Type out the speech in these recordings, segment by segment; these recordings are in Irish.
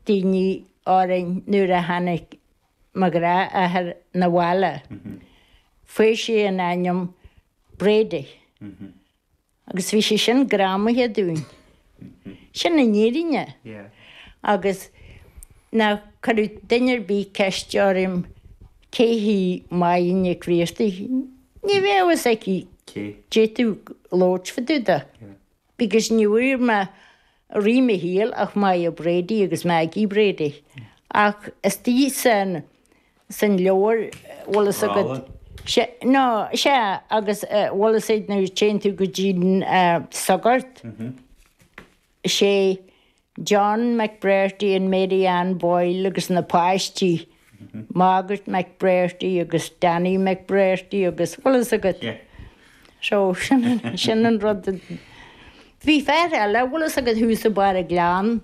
daoine árainn nuair a hanig magra a na bhile. Fuair sé an aim Brady. Agus bhí sé sin gramathe dún. Sin na nírinne. Agus na cadú duinear bí ceisteárim céhí maíine críostaí. Ní bheas aici déitú lót faduda. Because níuir me ríme híal ach mai a Brady agus Maggie Brady. Ach is tí san leor bhlas agad no, sé agus bhlas éid na téintú go ddín sagart. Sé John McBrearty and Mary Ann Boyle agus na páistí. Margaret McBrearty agus Danny McBrearty agus bhlas agad. So sin an rud. Bhí fear eile bhlas agad hús a bar a gleán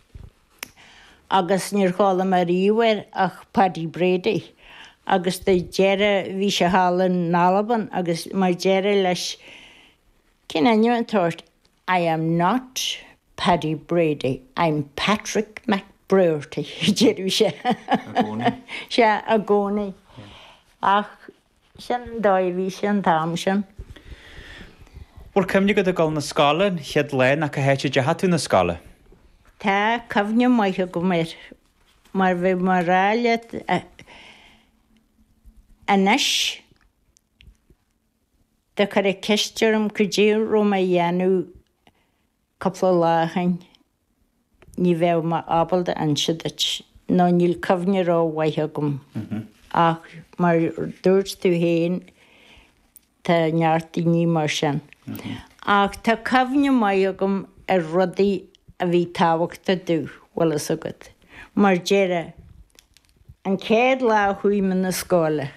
agus níor chála mar ríomhair ach Paddy Brady. Agus de deire bhí se hálan nálaban agus mar deire leis cin aniu an tóirt I am not Paddy Brady, I'm Patrick McBrearty. Deirú sé. Se a gcónaí. Ach sin dóibhí sin tám sin. Bhfuil cumne go gáil na scála chead lein a héite de hatú na scála? Tá cabhne maithe go mar bheith mar ráile anis de chu é ceistearm go ddírum a dhéanú coppla láthain ní bheith mar ábalda ansideit nó níl cabhne rá waithe gom. Ach mar dúirt tú héin tá nearttaí ní mar sin. Ach tá cabhne mai agam ar rudaí a bhí táhachtta dú bhlas agad. Mar deire an céad lá chuime na scála.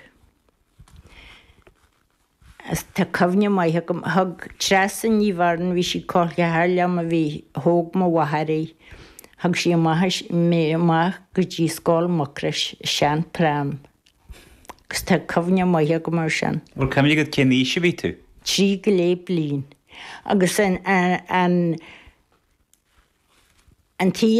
As tá cabhne mai agam thug tresan ní bharan bhí si cótha thleam a bhí thóg mo wathaí. Thug sí mé amach go dtí scáil macrais sean prám. Gus tá cabhne mai agam mar sin. Bhfuil cumne go cinní se bhí tú? 3 go léib lín. Agus an tí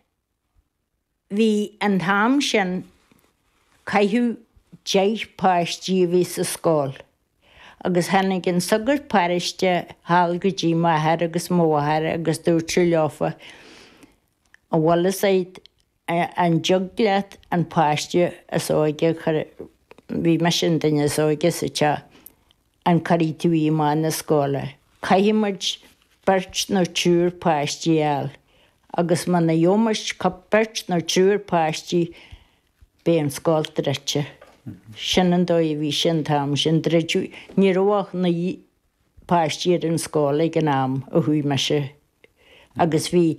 hí an tham sin caithú 10 páistí a bhí sa scáil. Agus hanig an sagart páiste hall go dtí maithair agus móthair agus dúirtú leofa. A bhlas éid an jugleat an páiste as óige bhí me sin daine as óige sa te. An carí tú í má na scála. Caihimiid beirt nó túr páistí eall. Agus man na dheomais cap beirt nó túr páistí bé an scáil dreite. Sin an dói bhí sin tám sin dreidú ní roiach na páistí ar an scála ag an am a thuí me se. Agus bhí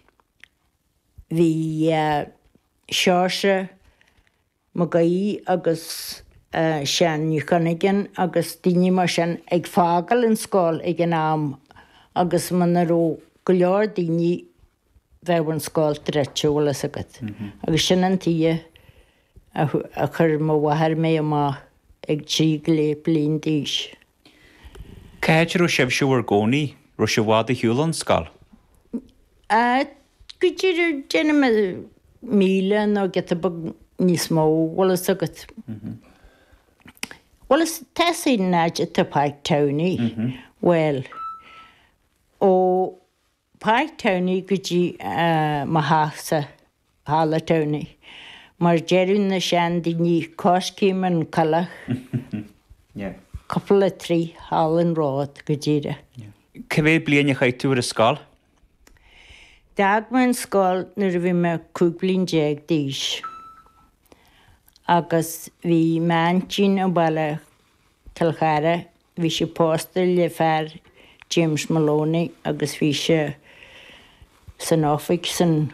seáise mo gaí agus sean ní chunigin agus daoine mar sin ag fágal an scáil ag an am agus man na ró go leor daoine bheith an scáil dreite bhlas agad. Agus sin an tí a chur mo wathair mé amach ag 3 go léib líon díos. Caiidir ó sibh siúar gcónaí ro se bhád a hiúil an scáil? Go dtíidir déine míle nó get níos mó bhlas agad. Bhlas tesaí náide tá Páirc Townie. Well, ó Páirc Townie go dtí maithasa hála Townie. Mar deirún na sean daoine coscím an calach. Coppla 3 hálan rád go dtíire. Cibé bliana chaitú ar a scáil? Dag me an scáil nuair a bhí me 2 bliain 10 díos. Agus bhí meantín ó baile Kilcara, bhí sé póstal le fear James Maloney agus bhí sé san Offic san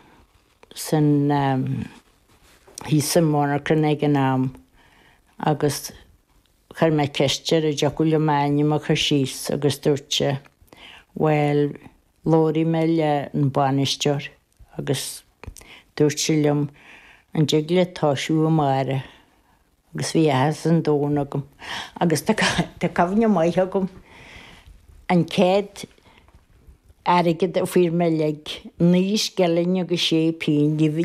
hí san Monarchan ag an am agus chuir me ceistear a deacu le maine a chu síos agus dúirte. Well, lórí me le an banisteir agus dúirte lem an deagla táisiú amara. Agus bhí as an dóna agam. Agus tá cabhne maithe agam an céad airgid a bhír me le níos gealainn agus 6 pín